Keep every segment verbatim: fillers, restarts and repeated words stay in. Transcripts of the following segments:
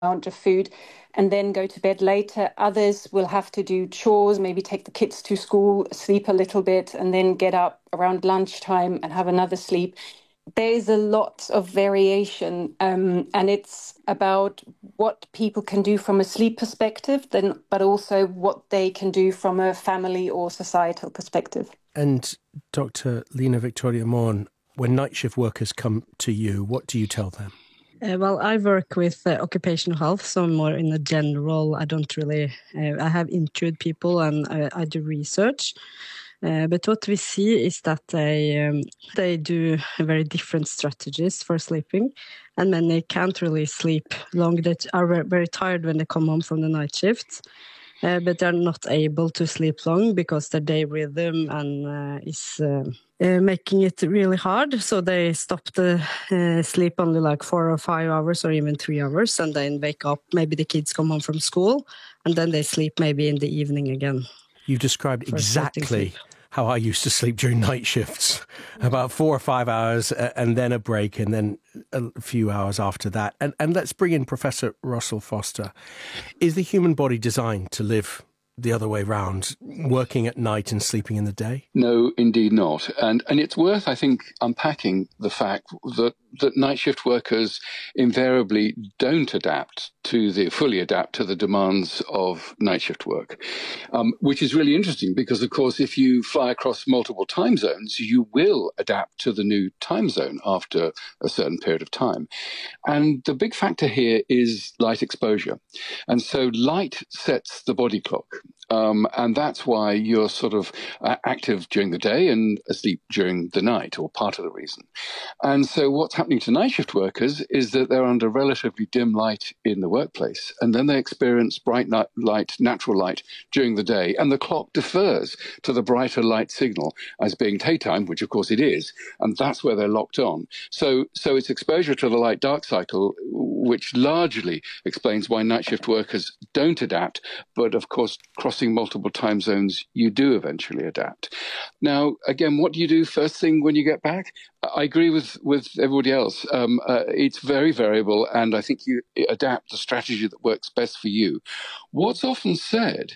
amount of food and then go to bed later. Others will have to do chores, maybe take the kids to school, sleep a little bit, and then get up around lunchtime and have another sleep. There is a lot of variation, um, and it's about what people can do from a sleep perspective, then, but also what they can do from a family or societal perspective. And Doctor Lina Victoria Mohn, when night shift workers come to you, what do you tell them? Uh, well, I work with uh, occupational health, so more in a general, I don't really, uh, I have interviewed people and I, I do research. Uh, but what we see is that they um, they do very different strategies for sleeping, and many can't really sleep long. They are very tired when they come home from the night shift, uh, but they're not able to sleep long because their day rhythm and uh, is uh, uh, making it really hard. So they stop the uh, sleep only like four or five hours or even three hours, and then wake up. Maybe the kids come home from school, and then they sleep maybe in the evening again. You've described exactly how I used to sleep during night shifts, about four or five hours and then a break and then a few hours after that. And, and let's bring in Professor Russell Foster. Is the human body designed to live the other way round, working at night and sleeping in the day? No, indeed not. And and it's worth, I think, unpacking the fact that, that night shift workers invariably don't adapt to the, fully adapt to the demands of night shift work, um, which is really interesting because, of course, if you fly across multiple time zones, you will adapt to the new time zone after a certain period of time. And the big factor here is light exposure. And so light sets the body clock. Um, and that's why you're sort of uh, active during the day and asleep during the night, or part of the reason. And so what's happening to night shift workers is that they're under relatively dim light in the workplace, and then they experience bright light, natural light during the day, and the clock defers to the brighter light signal as being daytime, which of course it is, and that's where they're locked on. So, so it's exposure to the light-dark cycle, which largely explains why night shift workers don't adapt, but of course, crossing multiple time zones, you do eventually adapt. Now, again, what do you do first thing when you get back? I agree with, with everybody else. Um, uh, it's very variable, and I think you adapt the strategy that works best for you. What's often said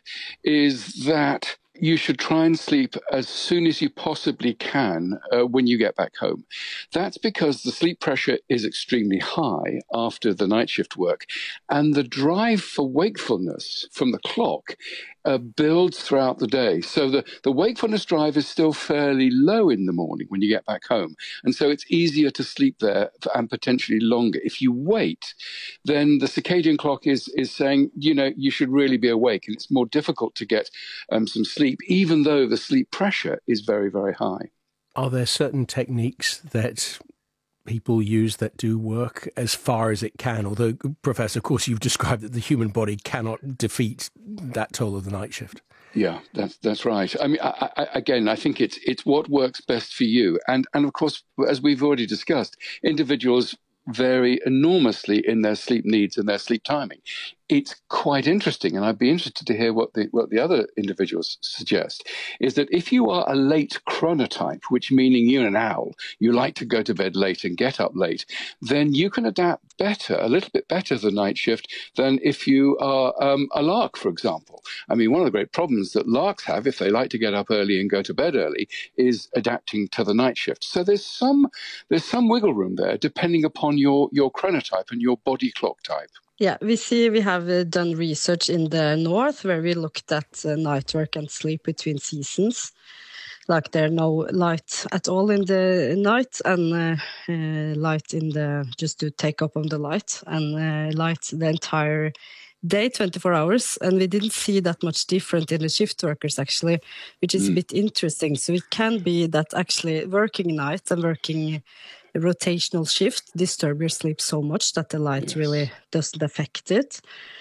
is that you should try and sleep as soon as you possibly can uh, when you get back home. That's because the sleep pressure is extremely high after the night shift work, and the drive for wakefulness from the clock uh, builds throughout the day. So the, the wakefulness drive is still fairly low in the morning when you get back home, and so it's easier to sleep there and potentially longer. If you wait, then the circadian clock is, is saying, you know, you should really be awake, and it's more difficult to get um, some sleep, even though the sleep pressure is very, very high. Are there certain techniques that people use that do work as far as it can? Although, Professor, of course, you've described that the human body cannot defeat that toll of the night shift. Yeah, that's that's right. I mean, I, I, again, I think it's it's what works best for you, and and of course, as we've already discussed, individuals vary enormously in their sleep needs and their sleep timing. It's quite interesting, and I'd be interested to hear what the what the other individuals suggest, is that if you are a late chronotype, which meaning you're an owl, you like to go to bed late and get up late, then you can adapt better, a little bit better the night shift than if you are um, a lark, for example. I mean, one of the great problems that larks have, if they like to get up early and go to bed early, is adapting to the night shift. So there's some there's some wiggle room there, depending upon your, your chronotype and your body clock type. Yeah, we see we have uh, done research in the north where we looked at uh, night work and sleep between seasons. Like there are no light at all in the night, and uh, uh, light in the, just to take up on the light, and uh, light the entire day, twenty-four hours. And we didn't see that much different in the shift workers, actually, which is mm. a bit interesting. So it can be that actually working night and working a rotational shift disturb your sleep so much that the light yes. really doesn't affect it.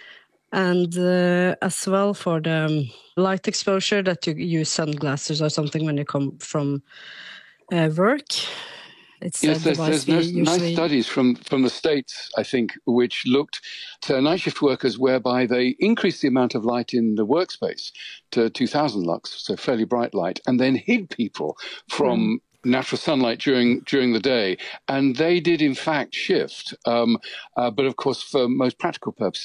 And uh, as well for the um, light exposure, that you use sunglasses or something when you come from uh, work. It's yes, there's, there's nice, usually... nice studies from, from the States, I think, which looked to night shift workers whereby they increased the amount of light in the workspace to two thousand lux, so fairly bright light, and then hid people from... Mm. natural sunlight during during the day, and they did in fact shift. Um, uh, but of course, for most practical purposes,